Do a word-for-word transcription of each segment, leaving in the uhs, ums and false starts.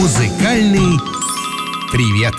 Музыкальный привет.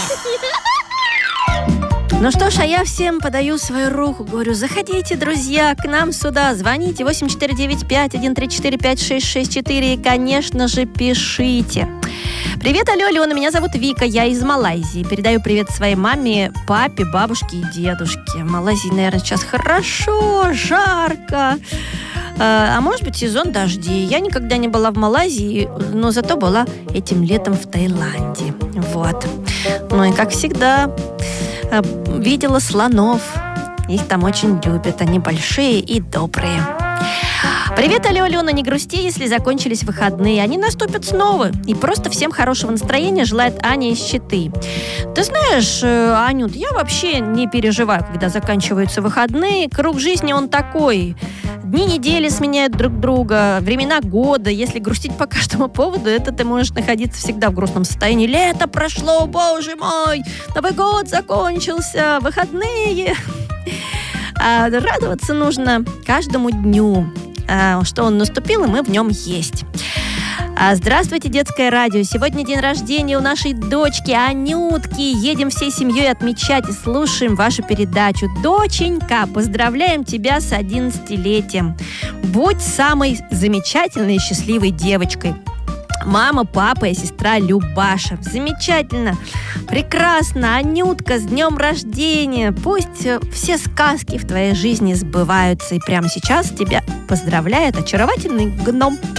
Ну что ж, а я всем подаю свою руку, говорю, заходите, друзья, к нам сюда, звоните восемь четыре девять пять один три четыре пять шесть шесть четыре и, конечно же, пишите. Привет, алло, Алена, меня зовут Вика, я из Малайзии. Передаю привет своей маме, папе, бабушке и дедушке. В Малайзии, наверное, сейчас хорошо, жарко. А может быть, сезон дождей. Я никогда не была в Малайзии, но зато была этим летом в Таиланде. Вот. Ну и, как всегда, видела слонов. Их там очень любят. Они большие и добрые. Привет, алло, Алена, не грусти, если закончились выходные. Они наступят снова. И просто всем хорошего настроения желает Аня из Читы. Ты знаешь, Анют, я вообще не переживаю, когда заканчиваются выходные. Круг жизни он такой. Дни недели сменяют друг друга, времена года. Если грустить по каждому поводу, это ты можешь находиться всегда в грустном состоянии. Лето прошло, боже мой, Новый год закончился, выходные. А радоваться нужно каждому дню, что он наступил, и мы в нем есть. Здравствуйте, детское радио. Сегодня день рождения у нашей дочки Анютки. Едем всей семьей отмечать и слушаем вашу передачу. Доченька, поздравляем тебя с одиннадцатилетием. Будь самой замечательной и счастливой девочкой. Мама, папа и сестра Любаша. Замечательно, прекрасно. Анютка, с днем рождения. Пусть все сказки в твоей жизни сбываются. И прямо сейчас тебя поздравляет очаровательный гном.